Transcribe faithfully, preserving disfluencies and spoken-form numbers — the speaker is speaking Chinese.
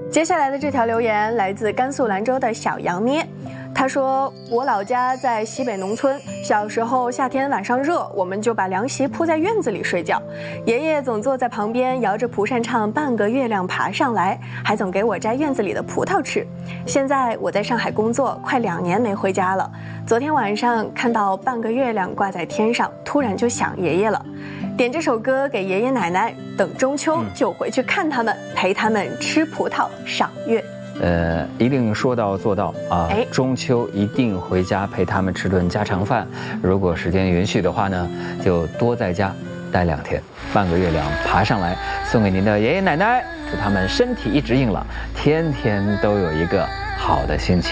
接下来的这条留言来自甘肃兰州的小杨咩，他说：“我老家在西北农村，小时候夏天晚上热，我们就把凉席铺在院子里睡觉，爷爷总坐在旁边摇着蒲扇唱《半个月亮爬上来》，还总给我摘院子里的葡萄吃。现在我在上海工作，快两年没回家了。昨天晚上看到半个月亮挂在天上，突然就想爷爷了。点这首歌给爷爷奶奶，等中秋就回去看他们，陪他们吃葡萄赏月。” 呃，一定说到做到啊！中秋一定回家陪他们吃顿家常饭。如果时间允许的话呢，就多在家待两天。半个月亮爬上来，送给您的爷爷奶奶，祝他们身体一直硬朗，天天都有一个好的心情。